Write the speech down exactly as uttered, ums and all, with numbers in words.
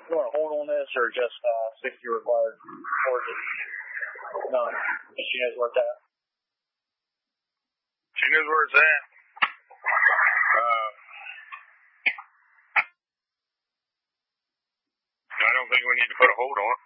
You want to hold on this or just uh, sixty required? Or just none? She knows where it's at. She knows where it's at. Uh, I don't think we need to put a hold on it.